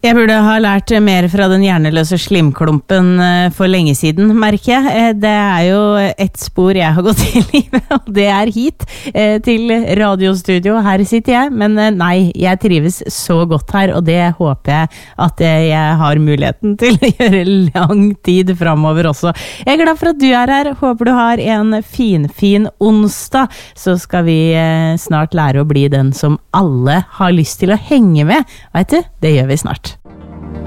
Jeg burde ha lært mer fra den hjerneløse slimklumpen for lenge siden, merker jeg. Det jo et spor jeg har gått i livet, og det hit til radiostudio. Her sitter jeg, men nei, jeg trives så godt her, og det håper jeg at jeg har muligheten til å gjøre lang tid fremover også. Jeg glad for at du her. Håper du har en fin onsdag, så skal vi snart lære å bli den som alle har lyst til å henge med. Vet du, det gjør vi snart.